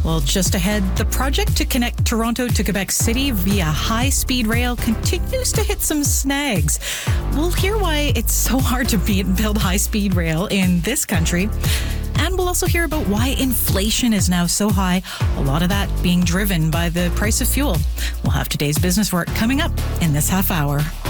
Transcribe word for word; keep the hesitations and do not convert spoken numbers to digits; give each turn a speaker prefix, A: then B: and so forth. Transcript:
A: Well, just ahead, the project to connect Toronto to Quebec City via high-speed rail continues to hit some snags. We'll hear why it's so hard to build high-speed rail in this country. And we'll also hear about why inflation is now so high, a lot of that being driven by the price of fuel. We'll have today's business work coming up in this half hour.